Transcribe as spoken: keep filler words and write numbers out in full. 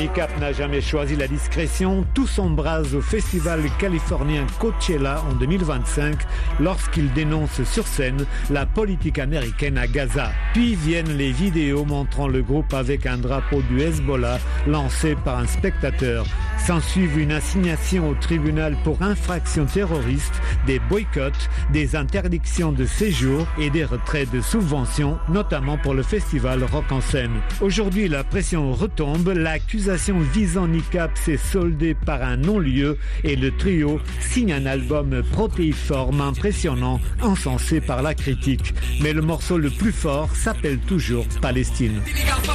Nicap n'a jamais choisi la discrétion. Tout s'embrase au festival californien Coachella en deux mille vingt-cinq lorsqu'il dénonce sur scène la politique américaine à Gaza. Puis viennent les vidéos montrant le groupe avec un drapeau du Hezbollah lancé par un spectateur. S'ensuivent une assignation au tribunal pour infraction terroriste, des boycotts, des interdictions de séjour et des retraits de subventions, notamment pour le festival Rock en Seine. Aujourd'hui, la pression retombe, l'accusation visant Nicap s'est soldée par un non-lieu et le trio signe un album protéiforme impressionnant, encensé par la critique. Mais le morceau le plus fort s'appelle toujours Palestine.